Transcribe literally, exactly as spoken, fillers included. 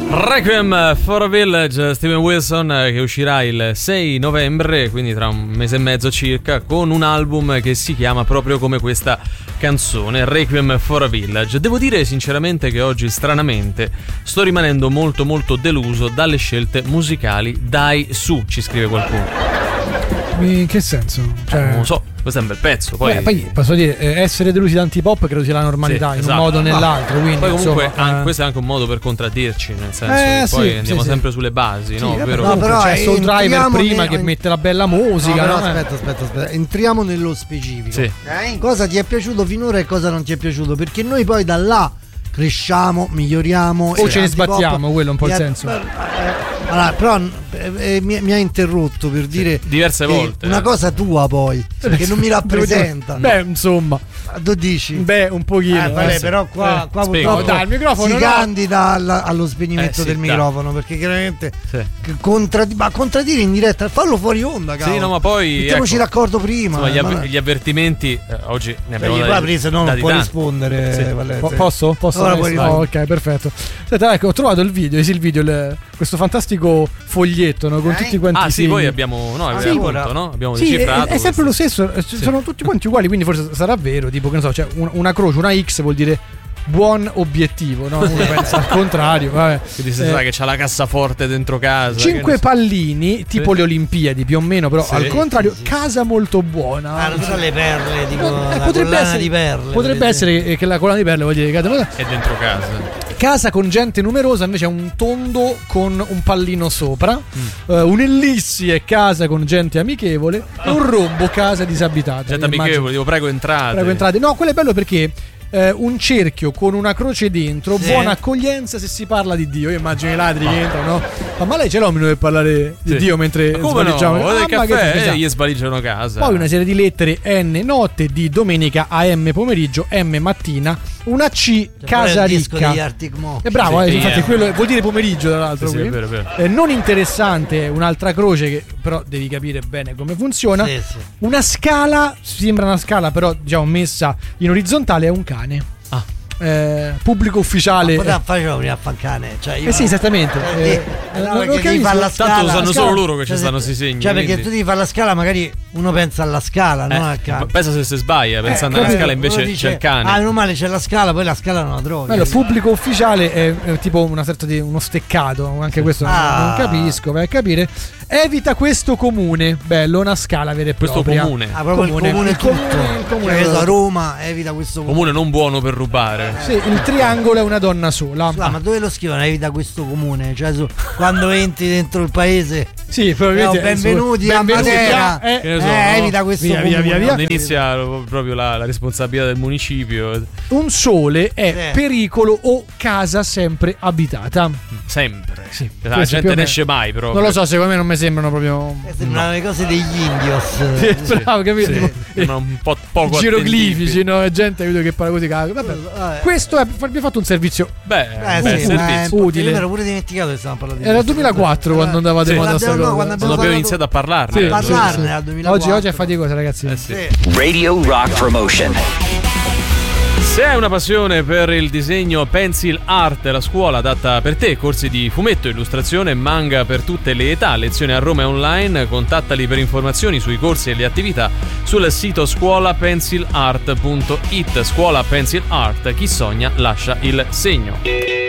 Requiem for a Village, Steven Wilson, che uscirà il sei novembre, quindi tra un mese e mezzo circa, con un album che si chiama proprio come questa canzone, Requiem for a Village. Devo dire sinceramente che oggi, stranamente, sto rimanendo molto molto deluso dalle scelte musicali. Dai su, ci scrive qualcuno. In che senso? Cioè... Eh, non lo so, questo è un bel pezzo. Poi, Beh, poi posso dire, eh, essere delusi da antipop credo sia la normalità, sì, in esatto. un modo o nell'altro. Quindi, poi comunque insomma, anche, eh... questo è anche un modo per contraddirci, nel senso Eh, che sì, poi sì, andiamo sì. sempre sulle basi, Sì, no? vabbè, Vero? no, però c'è Soul Driver prima ne... che mette la bella musica. No, no? però aspetta, aspetta, aspetta. Entriamo nello specifico. Sì. Okay? Cosa ti è piaciuto finora e cosa non ti è piaciuto? Perché noi poi da là cresciamo, miglioriamo. O ce ne sbattiamo, quello è un po' il eh, senso. eh, allora, però eh, eh, mi, mi ha interrotto per dire sì, diverse volte una eh. cosa tua poi che non mi rappresenta. Beh, insomma, tu dici? Beh, un pochino. Eh, vabbè, eh, però qua, eh, qua spiego. purtroppo dai, il microfono si no. candida alla, allo spegnimento Eh, sì, del dai. microfono, perché chiaramente Sì. che contrad- ma contraddire in diretta, fallo fuori onda, cavolo. Sì, no, ma poi mettiamoci ecco, d'accordo prima. insomma, gli, eh, av- ma- gli avvertimenti eh, oggi ne abbiamo Cioè, dati, qua se no non dati può tanti. rispondere. Sì. Valente. Po- posso? Posso? Ora adesso? puoi Oh, rispondere. ok, perfetto. Senta, ecco, ho trovato il video, sì, il video, il- questo fantastico foglietto, no, con Eh? tutti quanti Ah i sì, segni. poi abbiamo, no, Ah, abbiamo, sì, appunto, ora. no? abbiamo Sì, è, decifrato è sempre lo questo. stesso, eh, sono tutti quanti uguali, quindi forse sarà vero, tipo che ne so, cioè un- una croce, una X vuol dire buon obiettivo, no? Uno pensa al contrario, vabbè. Quindi se Eh, sa che c'ha la cassaforte dentro casa. che Cinque ne so. pallini, tipo Sì. le Olimpiadi più o meno, però Sì, al contrario, sì, sì. casa molto buona. Ah, non so le perle, dico, Eh, la potrebbe collana essere, di perle. potrebbe per essere che, che la collana di perle vuol dire che È dentro casa. casa con gente numerosa, invece è un tondo con un pallino sopra, Mm. uh, un'ellissi è casa con gente amichevole, e un rombo casa disabitata. Gente Mi immagino. amichevole, dico prego entrate. Prego, entrate. No, quello è bello perché eh, un cerchio con una croce dentro, Sì. buona accoglienza se si parla di Dio. Io immagino i ladri che entrano, no? Ma lei ce l'ha un minuto per parlare di Sì. Dio mentre Ma come no? svaliggiamo? Vuole del Ah, ma che caffè pesante. e gli svaliggiano casa. Poi una serie di lettere N notte, D domenica, A M pomeriggio, M mattina, una C Cioè, casa poi il disco ricca. degli Arctic Monkeys. È bravo, Sì, eh, sì, infatti eh. quello vuol dire pomeriggio tra l'altro. Sì, sì, qui. è vero, è vero. Eh, non interessante, un'altra croce che però devi capire bene come funziona. Sì, sì. Una scala, sembra una scala però diciamo messa in orizzontale, è un cane. Ah. Eh, pubblico ufficiale. Ma poteva fare prima a fare cane. Cioè, io Eh sì, esattamente. Eh, Eh, eh, no, non- non perché devi capisco. fare la Tanto scala. lo sanno la solo scala- loro che ci cioè, stanno se- sti segni, Cioè, perché quindi. tu devi fare la scala, magari uno pensa alla scala, non al Eh, cane. pensa se si sbaglia, pensando alla capito. scala Uno invece dice, c'è il cane. Ah, meno male c'è la scala, poi la scala non la trovi. Bello, pubblico ufficiale è, è tipo una sorta di uno steccato, anche questo non- Ah. non capisco, vai a capire. Evita questo comune, bello, una scala vera e Questo propria. comune. Ah, proprio comune. il comune Il tutto. comune- il comune Cioè, che so, proprio. Roma evita questo comune. Comune non buono per rubare. Sì, il triangolo è una donna sola. Ah, ma dove lo scrivono? Evita questo comune. Cioè, su- quando entri dentro il paese, Sì, eh, probabilmente oh, benvenuti, a benvenuti Matera. a- eh, Che ne so, eh, no? evita questo Via, comune. via, via, via. Quando inizia proprio la, la responsabilità del municipio. Un sole è Sì. pericolo o casa sempre abitata. Sempre. Sì, La questo più gente o ne meno. esce mai proprio. Non lo so, secondo me non mi sembrano proprio. Eh, sembrano le cose degli indios. Sì, bravo, capito? Sì, Tipo, sembrano un po' poco geroglifici, attendibili. no? E gente vedo che parla così. Vabbè. Vabbè. Questo è, abbiamo fatto un servizio. Beh, Eh, beh, sì, servizio. ma è- utile. Io mi ero pure dimenticato che stavamo parlando di Era il questo. duemilaquattro quando andava di Sì. moda sta Quando abbiamo- cosa. quando Quando abbiamo parlato- iniziato a parlarne. Sì, a sì, parlarne sì. al duemilaquattro. Oggi, oggi è faticosa, ragazzi. Eh sì. Sì. Radio Rock Promotion. Se hai una passione per il disegno Pencil Art, la scuola adatta per te, corsi di fumetto, illustrazione, manga per tutte le età, lezioni a Roma e online, contattali per informazioni sui corsi e le attività sul sito scuola pencil art punto it. Scuola Pencil Art, chi sogna lascia il segno.